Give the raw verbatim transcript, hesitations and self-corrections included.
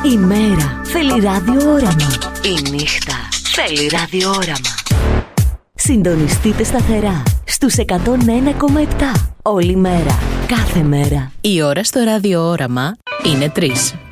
Η μέρα θέλει ραδιόραμα. Η νύχτα θέλει ραδιόραμα. Συντονιστείτε σταθερά στους εκατόν ένα κόμμα επτά. Όλη μέρα, κάθε μέρα. Η ώρα στο ραδιόραμα είναι τρεις.